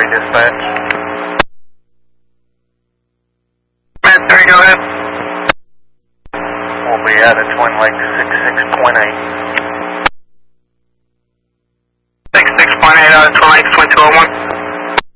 dispatch. Command 3, go ahead. We'll be out at Twin Lake 66.8. 66.8 out of Twin Lake